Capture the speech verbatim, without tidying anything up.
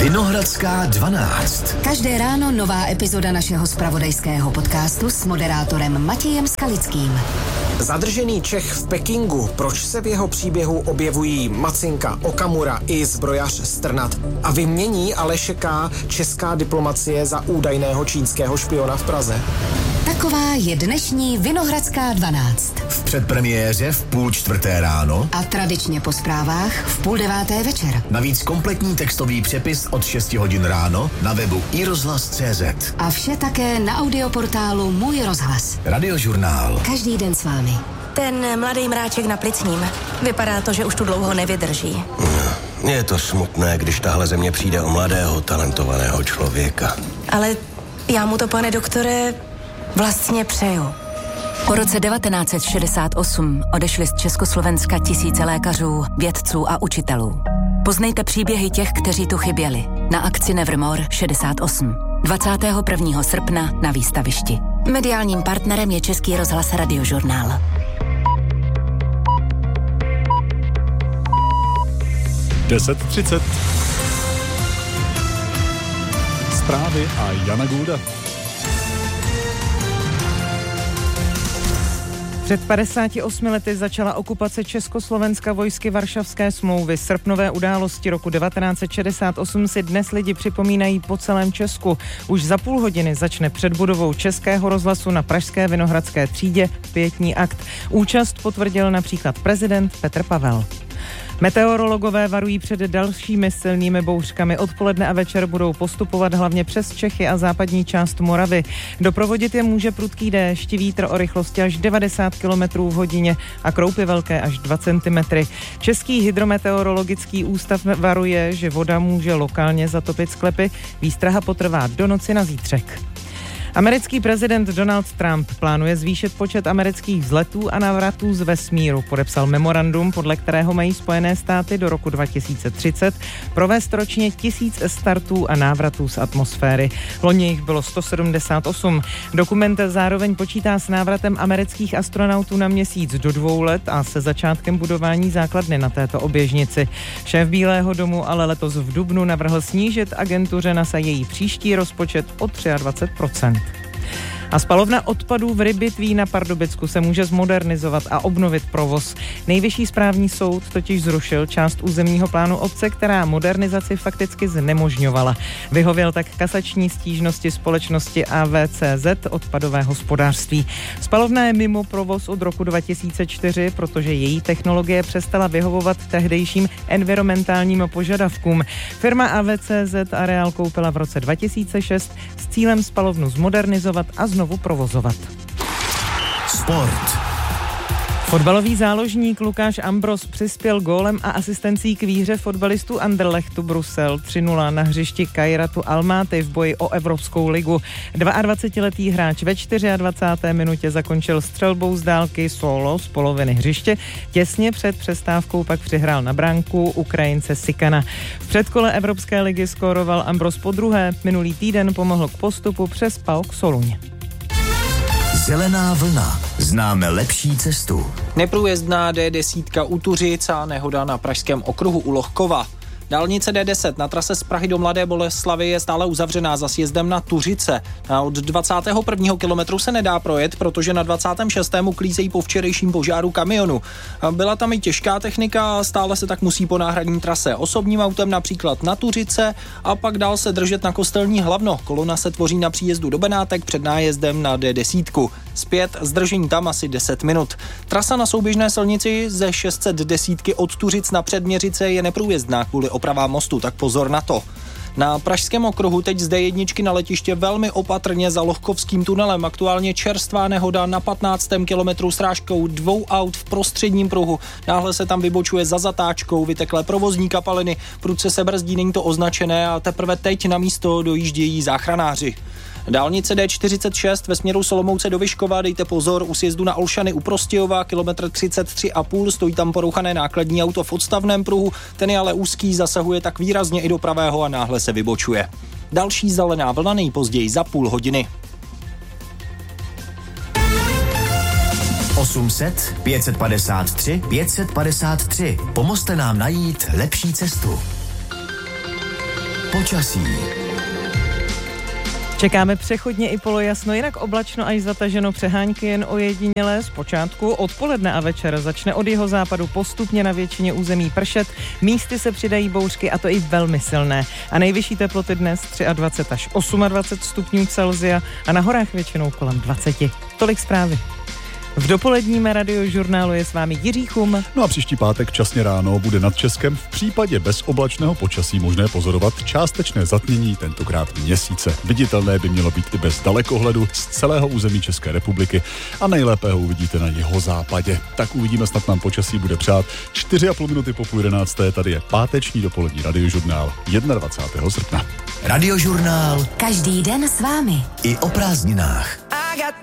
Vinohradská dvanáct. Každé ráno nová epizoda našeho zpravodajského podcastu s moderátorem Matějem Skalickým. Zadržený Čech v Pekingu, proč se v jeho příběhu objevují Macinka, Okamura i zbrojař Strnad a vymění Aleše K. česká diplomacie za údajného čínského špiona v Praze? Taková je dnešní Vinohradská dvanáct. V předpremiéře v půl čtvrté ráno a tradičně po zprávách v půl deváté večer. Navíc kompletní textový přepis od šesti hodin ráno na webu i rozhlas tečka cé zet. A vše také na audioportálu Můj rozhlas. Radiožurnál. Každý den s vámi. Ten mladý mráček na plicním. Vypadá to, že už tu dlouho nevydrží. Je to smutné, když tahle země přijde o mladého, talentovaného člověka. Ale já mu to, pane doktore, vlastně přeju. Po roce devatenáct set šedesát osm odešli z Československa tisíce lékařů, vědců a učitelů. Poznejte příběhy těch, kteří tu chyběli. Na akci Nevermore šedesát osm. dvacátého prvního srpna na výstavišti. Mediálním partnerem je Český rozhlas Radiožurnál. deset třicet. Zprávy a Jana Gulda. Před padesáti osmi lety začala okupace Československa vojsky Varšavské smlouvy. Srpnové události roku devatenáct set šedesát osm si dnes lidi připomínají po celém Česku. Už za půl hodiny začne před budovou Českého rozhlasu na pražské Vinohradské třídě pietní akt. Účast potvrdil například prezident Petr Pavel. Meteorologové varují před dalšími silnými bouřkami. Odpoledne a večer budou postupovat hlavně přes Čechy a západní část Moravy. Doprovodit je může prudký déšť, vítr o rychlosti až devadesát kilometrů v hodině a kroupy velké až dva centimetry. Český hydrometeorologický ústav varuje, že voda může lokálně zatopit sklepy. Výstraha potrvá do noci na zítřek. Americký prezident Donald Trump plánuje zvýšit počet amerických vzletů a návratů z vesmíru. Podepsal memorandum, podle kterého mají Spojené státy do roku dva tisíce třicet provést ročně tisíc startů a návratů z atmosféry. Loni jich bylo sto sedmdesát osm. Dokument zároveň počítá s návratem amerických astronautů na měsíc do dvou let a se začátkem budování základny na této oběžnici. Šéf Bílého domu ale letos v dubnu navrhl snížit agentuře NASA její příští rozpočet o dvacet tři procent. A spalovna odpadů v Rybitví na Pardubicku se může zmodernizovat a obnovit provoz. Nejvyšší správní soud totiž zrušil část územního plánu obce, která modernizaci fakticky znemožňovala. Vyhověl tak kasační stížnosti společnosti A V C Z odpadové hospodářství. Spalovna je mimo provoz od roku dva tisíce čtyři, protože její technologie přestala vyhovovat tehdejším environmentálním požadavkům. Firma A V C Z areál koupila v roce dva tisíce šest s cílem spalovnu zmodernizovat a znovu provozovat. Sport. Fotbalový záložník Lukáš Ambros přispěl gólem a asistencí k výhře fotbalistů Anderlechtu Brusel tři nula na hřišti Kairatu Almaty v boji o Evropskou ligu. dvaadvacetiletý hráč ve dvacáté čtvrté minutě zakončil střelbou z dálky solo z poloviny hřiště. Těsně před přestávkou pak přihrál na branku Ukrajince Sikana. V předkole Evropské ligy skóroval Ambros podruhé. Minulý týden pomohl k postupu přes P A O K Soluň. Zelená vlna. Známe lepší cestu. Neprůjezdná D deset u Tuřic a nehoda na pražském okruhu u Lohkova. Dálnice D deset na trase z Prahy do Mladé Boleslavi je stále uzavřená za sjezdem na Tuřice. A od dvacátého prvního kilometru se nedá projet, protože na dvacátém šestém uklízejí po včerejším požáru kamionu. Byla tam i těžká technika a stále se tak musí po náhradní trase osobním autem například na Tuřice a pak dál se držet na Kostelní Hlavno. Kolona se tvoří na příjezdu do Benátek před nájezdem na D deset. Zpět zdržení tam asi deset minut. Trasa na souběžné silnici ze šest set deset od Tuřic na Předměřice je neprůjezdná kvůli opravám mostu, tak pozor na to. Na pražském okruhu teď z D jedna na letiště velmi opatrně za Lohkovským tunelem. Aktuálně čerstvá nehoda na patnáctém kilometru srážkou dvou aut v prostředním pruhu. Náhle se tam vybočuje za zatáčkou vyteklé provozní kapaliny. Prudce se brzdí, není to označené a teprve teď na místo dojíždějí záchranáři. Dálnice D čtyřicet šest ve směru Solomouce do Vyškova, dejte pozor, u sjezdu na Olšany u Prostějova, kilometr třicet tři a půl, stojí tam porouchané nákladní auto v odstavném pruhu, ten je ale úzký, zasahuje tak výrazně i do pravého a náhle se vybočuje. Další zelená vlna nejpozději za půl hodiny. osm set, pět set padesát tři, pět set padesát tři. Pomozte nám najít lepší cestu. Počasí. Čekáme přechodně i polojasno, jinak oblačno až zataženo, přehánky jen ojedinělé zpočátku. Odpoledne a večer začne od jihozápadu postupně na většině území pršet, místy se přidají bouřky a to i velmi silné. A nejvyšší teploty dnes dvacet tři až dvacet osm stupňů Celsia a na horách většinou kolem dvacet. Tolik zprávy. V dopoledním radiožurnálu je s vámi Jiří Chum. No a příští pátek časně ráno bude nad Českem v případě bezoblačného počasí možné pozorovat částečné zatmění, tentokrát měsíce. Viditelné by mělo být i bez dalekohledu z celého území České republiky a nejlépe ho uvidíte na jihozápadě. Tak uvidíme, snad nám počasí bude přát. čtyři a půl minuty po půl jedenácté, tady je páteční dopolední radiožurnál dvacátého prvního srpna. Radiožurnál Každý den s vámi. i o prázdninách. I got